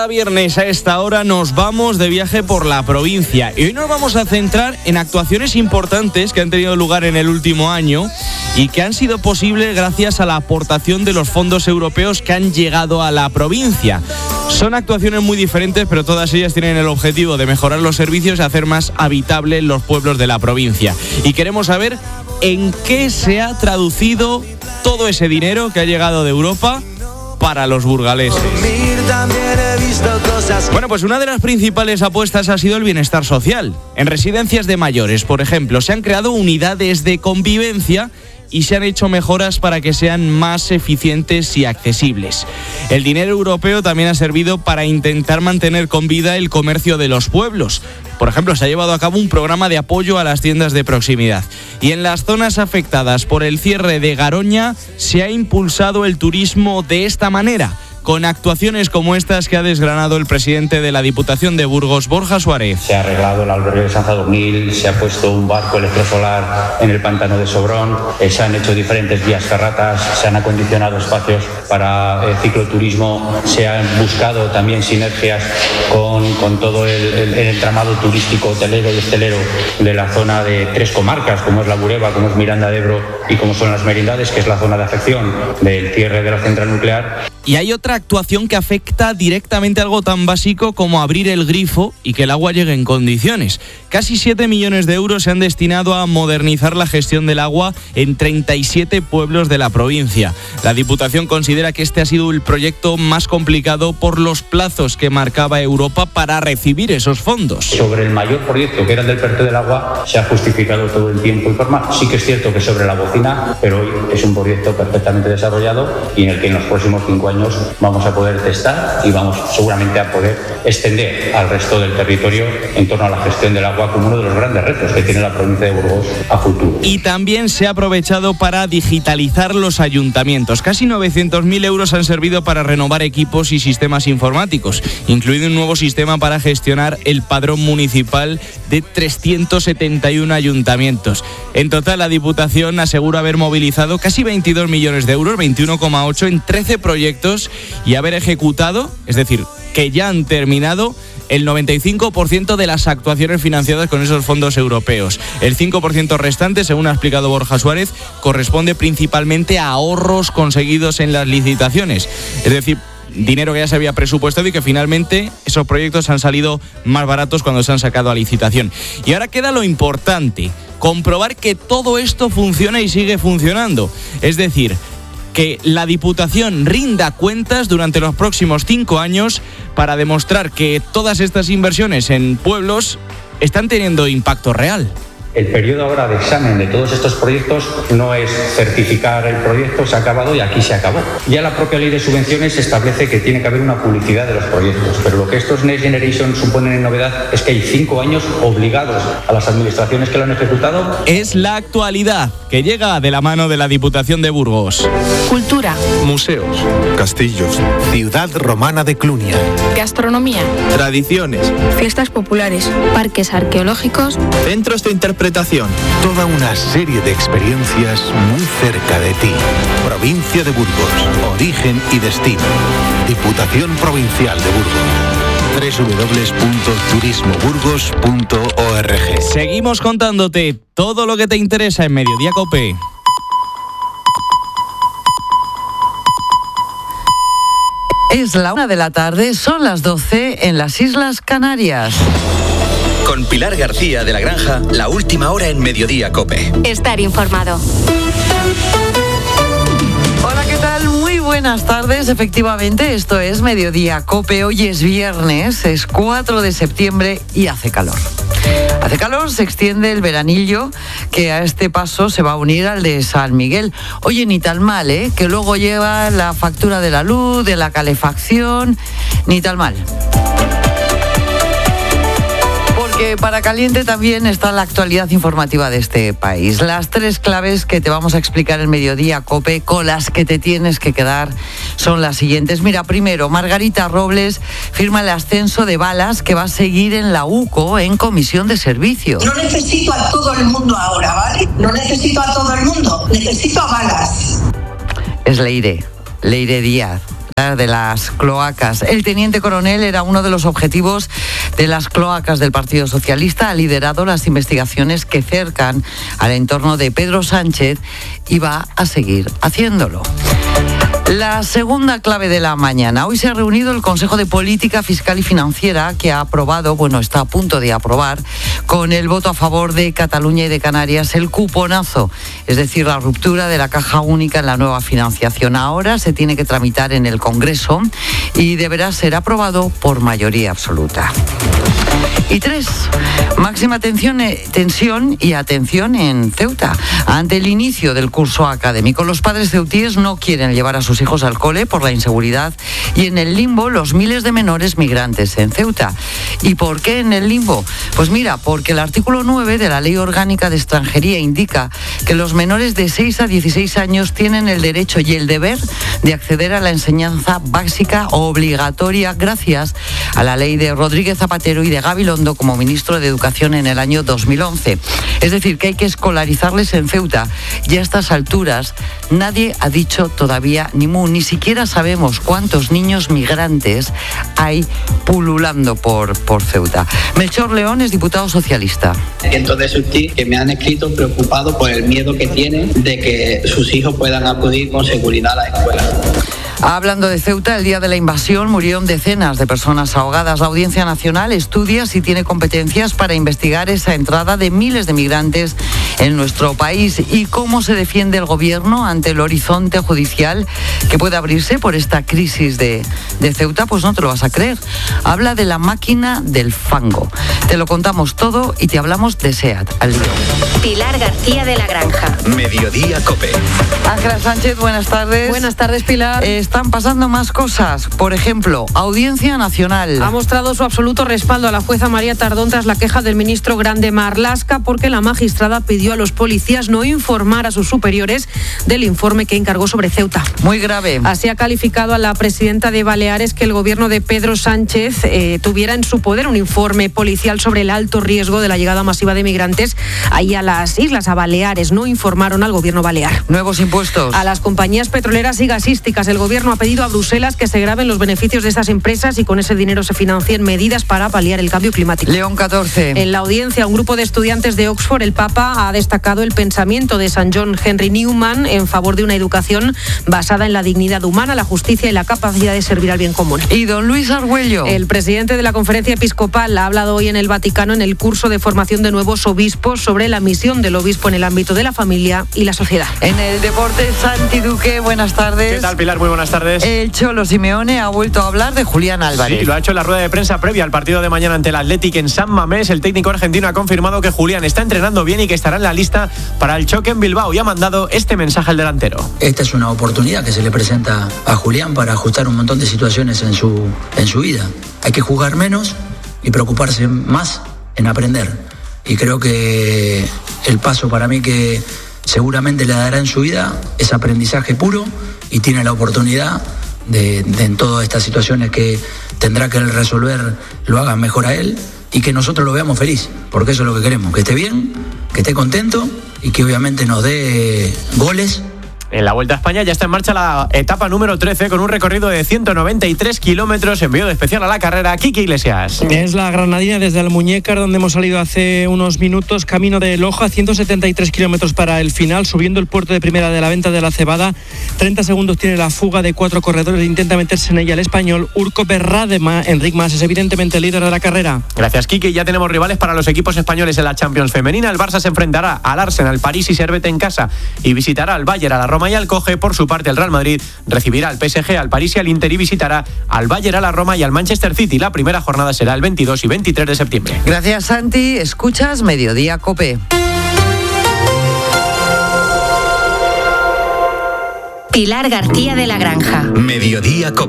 Cada viernes a esta hora nos vamos de viaje por la provincia y hoy nos vamos a centrar en actuaciones importantes que han tenido lugar en el último año y que han sido posibles gracias a la aportación de los fondos europeos que han llegado a la provincia. Son actuaciones muy diferentes, pero todas ellas tienen el objetivo de mejorar los servicios y hacer más habitables los pueblos de la provincia. Y queremos saber en qué se ha traducido todo ese dinero que ha llegado de Europa para los burgaleses. Bueno, pues una de las principales apuestas ha sido el bienestar social. En residencias de mayores, por ejemplo, se han creado unidades de convivencia y se han hecho mejoras para que sean más eficientes y accesibles. El dinero europeo también ha servido para intentar mantener con vida el comercio de los pueblos. Por ejemplo, se ha llevado a cabo un programa de apoyo a las tiendas de proximidad. Y en las zonas afectadas por el cierre de Garoña se ha impulsado el turismo de esta manera, con actuaciones como estas que ha desgranado el presidente de la Diputación de Burgos, Borja Suárez. Se ha arreglado el albergue de San Sadurní, se ha puesto un barco electrosolar en el pantano de Sobrón, se han hecho diferentes vías ferratas, se han acondicionado espacios para cicloturismo, se han buscado también sinergias con todo el entramado turístico, hotelero y hostelero de la zona de 3 comarcas, como es la Bureba, como es Miranda de Ebro y como son las Merindades, que es la zona de afección del cierre de la central nuclear. Y hay otra actuación que afecta directamente a algo tan básico como abrir el grifo y que el agua llegue en condiciones. Casi 7 millones de euros se han destinado a modernizar la gestión del agua en 37 pueblos de la provincia. La Diputación considera que este ha sido el proyecto más complicado por los plazos que marcaba Europa para recibir esos fondos. Sobre el mayor proyecto, que era el del PERTE del agua, se ha justificado todo el tiempo y forma. Sí que es cierto que sobre la bocina, pero hoy es un proyecto perfectamente desarrollado y en el que en los próximos 5 años vamos a poder testar y vamos seguramente a poder extender al resto del territorio en torno a la gestión del agua como uno de los grandes retos que tiene la provincia de Burgos a futuro. Y también se ha aprovechado para digitalizar los ayuntamientos. Casi 900.000 euros han servido para renovar equipos y sistemas informáticos, incluido un nuevo sistema para gestionar el padrón municipal de 371 ayuntamientos. En total, la Diputación asegura haber movilizado casi 22 millones de euros, 21,8 en 13 proyectos y haber ejecutado, es decir, que ya han terminado el 95% de las actuaciones financiadas con esos fondos europeos. El 5% restante, según ha explicado Borja Suárez, corresponde principalmente a ahorros conseguidos en las licitaciones. Es decir, dinero que ya se había presupuestado y que finalmente esos proyectos han salido más baratos cuando se han sacado a licitación. Y ahora queda lo importante, comprobar que todo esto funciona y sigue funcionando. Es decir, que la Diputación rinda cuentas durante los próximos 5 años para demostrar que todas estas inversiones en pueblos están teniendo impacto real. El periodo ahora de examen de todos estos proyectos no es certificar el proyecto, se ha acabado y aquí se acabó. Ya la propia ley de subvenciones establece que tiene que haber una publicidad de los proyectos, pero lo que estos Next Generation suponen en novedad es que hay 5 años obligados a las administraciones que lo han ejecutado. Es la actualidad que llega de la mano de la Diputación de Burgos. Cultura. Museos. Castillos. Ciudad romana de Clunia. Gastronomía. Tradiciones. Fiestas populares. Parques arqueológicos. Centros de interpretación. Toda una serie de experiencias muy cerca de ti. Provincia de Burgos. Origen y destino. Diputación Provincial de Burgos. www.turismoburgos.org. Seguimos contándote todo lo que te interesa en Mediodía COPE. Es la 1 de la tarde, son las 12 en las Islas Canarias. Con Pilar García de la Granja, la última hora en Mediodía COPE. Estar informado. Hola, ¿qué tal? Muy buenas tardes. Efectivamente, esto es Mediodía COPE. Hoy es viernes, es 4 de septiembre y hace calor. Hace calor, se extiende el veranillo, que a este paso se va a unir al de San Miguel. Oye, ni tan mal, que luego lleva la factura de la luz, de la calefacción, ni tan mal. Que para caliente también está la actualidad informativa de este país. Las 3 claves que te vamos a explicar en Mediodía COPE, con las que te tienes que quedar, son las siguientes. Mira, primero, Margarita Robles firma el ascenso de Balas, que va a seguir en la UCO en comisión de servicio. No necesito a todo el mundo ahora, ¿vale? No necesito a todo el mundo, necesito a Balas. Es Leire Díaz, de las cloacas. El teniente coronel era uno de los objetivos de las cloacas del Partido Socialista. Ha liderado las investigaciones que cercan al entorno de Pedro Sánchez y va a seguir haciéndolo. La segunda clave de la mañana. Hoy se ha reunido el Consejo de Política Fiscal y Financiera, que ha aprobado, está a punto de aprobar, con el voto a favor de Cataluña y de Canarias, el cuponazo, es decir, la ruptura de la caja única en la nueva financiación. Ahora se tiene que tramitar en el Congreso y deberá ser aprobado por mayoría absoluta. Y 3, máxima tensión y atención en Ceuta. Ante el inicio del curso académico, los padres ceutíes no quieren llevar a sus hijos al cole por la inseguridad y en el limbo los miles de menores migrantes en Ceuta. ¿Y por qué en el limbo? Pues mira, porque el artículo 9 de la Ley Orgánica de Extranjería indica que los menores de 6 a 16 años tienen el derecho y el deber de acceder a la enseñanza básica obligatoria gracias a la ley de Rodríguez Zapatero y de Gabilondo como ministro de Educación en el año 2011. Es decir, que hay que escolarizarles en Ceuta y a estas alturas nadie ha dicho todavía ni mu, ni siquiera sabemos cuántos niños migrantes hay pululando por Ceuta. Melchor León es diputado socialista. Entonces, que me han escrito preocupados por el miedo que tienen de que sus hijos puedan acudir con seguridad a la escuela. Hablando de Ceuta, el día de la invasión murieron decenas de personas ahogadas. La Audiencia Nacional estudia si tiene competencias para investigar esa entrada de miles de migrantes en nuestro país y cómo se defiende el gobierno ante el horizonte judicial que puede abrirse por esta crisis de Ceuta. Pues no te lo vas a creer. Habla de la máquina del fango. Te lo contamos todo y te hablamos de SEAT. Al lío. Pilar García de la Granja. Mediodía Cope. Ángela Sánchez, buenas tardes. Buenas tardes, Pilar. Están pasando más cosas. Por ejemplo, Audiencia Nacional ha mostrado su absoluto respaldo a la jueza María Tardón tras la queja del ministro Grande Marlaska porque la magistrada pidió a los policías no informar a sus superiores del informe que encargó sobre Ceuta. Muy grave. Así ha calificado a la presidenta de Baleares que el gobierno de Pedro Sánchez tuviera en su poder un informe policial sobre el alto riesgo de la llegada masiva de migrantes ahí a las islas, a Baleares. No informaron al gobierno balear. Nuevos impuestos. A las compañías petroleras y gasísticas. El gobierno ha pedido a Bruselas que se graben los beneficios de estas empresas y con ese dinero se financien medidas para paliar el cambio climático. León 14. En la audiencia, un grupo de estudiantes de Oxford, el Papa ha destacado el pensamiento de San John Henry Newman en favor de una educación basada en la dignidad humana, la justicia y la capacidad de servir al bien común. Y don Luis Argüello. El presidente de la Conferencia Episcopal ha hablado hoy en el Vaticano en el curso de formación de nuevos obispos sobre la misión del obispo en el ámbito de la familia y la sociedad. En el deporte, Santi Duque, buenas tardes. ¿Qué tal, Pilar? Muy buenas tardes. El Cholo Simeone ha vuelto a hablar de Julián Álvarez. Sí, lo ha hecho en la rueda de prensa previa al partido de mañana ante el Athletic en San Mamés. El técnico argentino ha confirmado que Julián está entrenando bien y que estará en la lista para el choque en Bilbao y ha mandado este mensaje al delantero. Esta es una oportunidad que se le presenta a Julián para ajustar un montón de situaciones en su vida. Hay que jugar menos y preocuparse más en aprender. Y creo que el paso para mí que seguramente le dará en su vida es aprendizaje puro y tiene la oportunidad de en todas estas situaciones que tendrá que resolver lo hagan mejor a él y que nosotros lo veamos feliz, porque eso es lo que queremos, que esté bien, que esté contento y que obviamente nos dé goles. En la Vuelta a España ya está en marcha la etapa número 13 con un recorrido de 193 kilómetros. Envío de especial a la carrera, Quique Iglesias. Es la granadina desde Almuñécar, donde hemos salido hace unos minutos, camino de Loja, 173 kilómetros para el final, subiendo el puerto de Primera de la Venta de la Cebada. 30 segundos tiene la fuga de 4 corredores, intenta meterse en ella el español Urco Berradema. Enric Mas es evidentemente el líder de la carrera. Gracias, Quique. Ya tenemos rivales para los equipos españoles en la Champions femenina. El Barça se enfrentará al Arsenal, París y Servette en casa y visitará al Bayern, a la Roma y al Coge. Por su parte, el Real Madrid recibirá al PSG, al París y al Inter y visitará al Bayern, a la Roma y al Manchester City. La primera jornada será el 22 y 23 de septiembre. Gracias, Santi. Escuchas Mediodía Cope. Pilar García de la Granja. Mediodía Cope.